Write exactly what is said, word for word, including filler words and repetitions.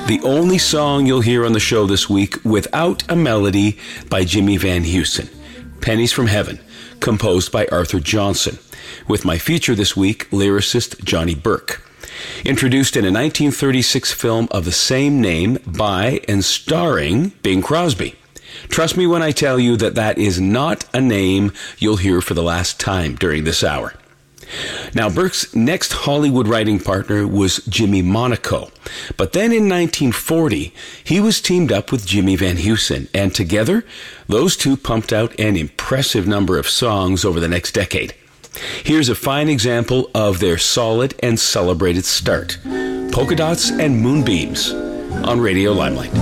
the only song you'll hear on the show this week without a melody by Jimmy Van Heusen, Pennies from Heaven, composed by Arthur Johnson, with my feature this week, lyricist Johnny Burke. Introduced in a nineteen thirty-six film of the same name by and starring Bing Crosby. Trust me when I tell you that that is not a name you'll hear for the last time during this hour. Now, Burke's next Hollywood writing partner was Jimmy Monaco. But then in nineteen forty, he was teamed up with Jimmy Van Heusen, and together, those two pumped out an impressive number of songs over the next decade. Here's a fine example of their solid and celebrated start. Polka Dots and Moonbeams on Radio Limelight.